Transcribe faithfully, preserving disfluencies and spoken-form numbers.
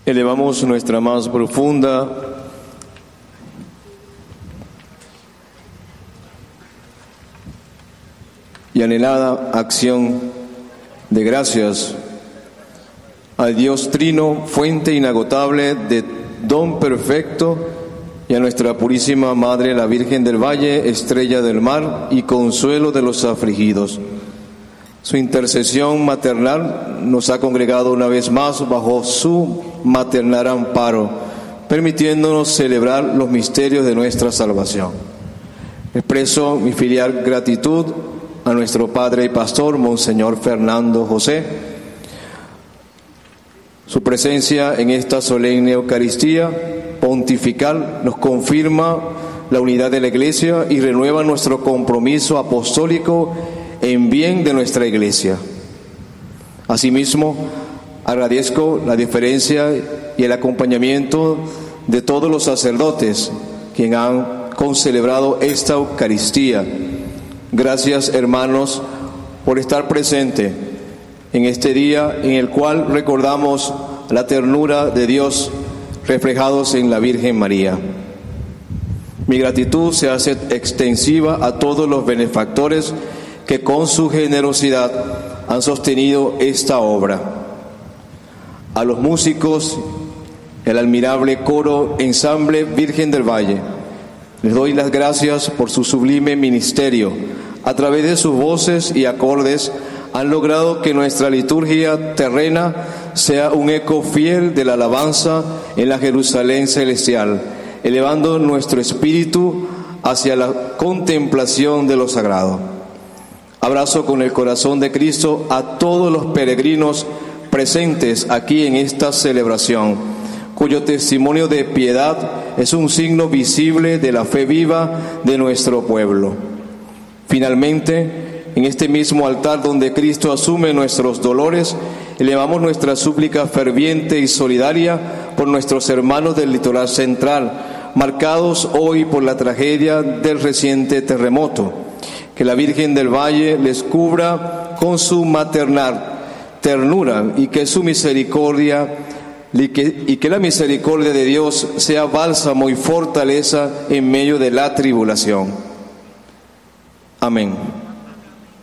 elevamos nuestra más profunda y anhelada acción de gracias al Dios Trino, fuente inagotable de don perfecto, y a nuestra purísima Madre, la Virgen del Valle, estrella del mar y consuelo de los afligidos. Su intercesión maternal nos ha congregado una vez más bajo su maternal amparo, permitiéndonos celebrar los misterios de nuestra salvación. Expreso mi filial gratitud a nuestro Padre y Pastor, Monseñor Fernando José. Su presencia en esta solemne Eucaristía pontifical nos confirma la unidad de la Iglesia y renueva nuestro compromiso apostólico en bien de nuestra Iglesia. Asimismo, agradezco la deferencia y el acompañamiento de todos los sacerdotes quienes han concelebrado esta Eucaristía. Gracias, hermanos, por estar presente en este día en el cual recordamos la ternura de Dios reflejados en la Virgen María. Mi gratitud se hace extensiva a todos los benefactores que con su generosidad han sostenido esta obra. A los músicos, el admirable coro Ensamble Virgen del Valle, les doy las gracias por su sublime ministerio. A través de sus voces y acordes han logrado que nuestra liturgia terrena sea un eco fiel de la alabanza en la Jerusalén celestial, elevando nuestro espíritu hacia la contemplación de lo sagrado. Abrazo con el corazón de Cristo a todos los peregrinos presentes aquí en esta celebración, cuyo testimonio de piedad es un signo visible de la fe viva de nuestro pueblo. Finalmente, en este mismo altar donde Cristo asume nuestros dolores, elevamos nuestra súplica ferviente y solidaria por nuestros hermanos del litoral central, marcados hoy por la tragedia del reciente terremoto. Que la Virgen del Valle les cubra con su maternal ternura y que su misericordia y que, y que la misericordia de Dios sea bálsamo y fortaleza en medio de la tribulación. Amén.